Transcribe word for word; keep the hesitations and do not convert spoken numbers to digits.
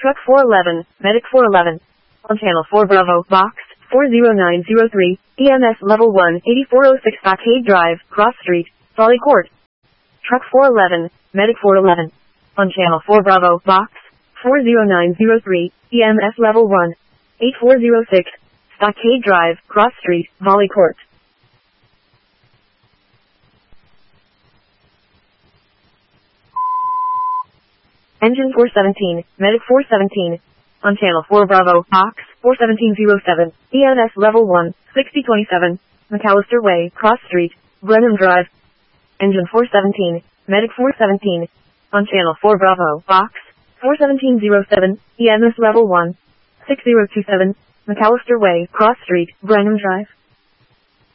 Truck four eleven, Medic four eleven. On Channel four Bravo, Box four zero nine zero three, E M S Level one, eighty-four oh six Stockade Drive, Cross Street, Valley Court. Truck four eleven, Medic four eleven. On Channel four Bravo, Box four zero nine zero three, E M S Level one, eighty-four oh six, Stockade Drive, Cross Street, Valley Court. Engine four seventeen, Medic four seventeen. On Channel four Bravo, Box four seventeen oh seven, E M S Level one, sixty twenty-seven, McAllister Way, Cross Street, Brenham Drive. Engine four seventeen, Medic four seventeen. On Channel four Bravo, Box four seventeen oh seven, E M S Level one, sixty twenty-seven, McAllister Way, Cross Street, Brenham Drive.